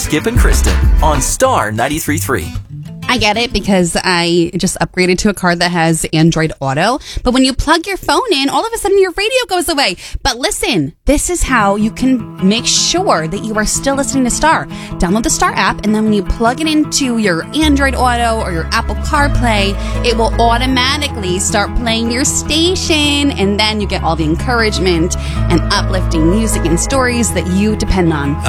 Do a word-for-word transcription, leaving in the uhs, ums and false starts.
Skip and Kristen on Star ninety-three point three. I get it because I just upgraded to a car that has Android Auto. But when you plug your phone in, all of a sudden your radio goes away. But listen, this is how you can make sure that you are still listening to Star. Download the Star app, and then when you plug it into your Android Auto or your Apple CarPlay, it will automatically start playing your station. And then you get all the encouragement and uplifting music and stories that you depend on.